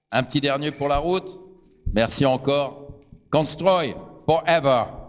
Un petit dernier pour la route. Merci encore. Constroy forever.